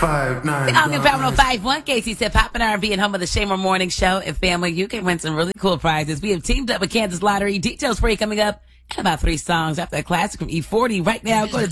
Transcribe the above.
5'9". I'm in Power 51. Casey said, Pop and R&B and home of the Shamer Morning Show. And family, you can win some really cool prizes. We have teamed up with Kansas Lottery. Details for you coming up in about 3 songs after a classic from E40 right now. Go to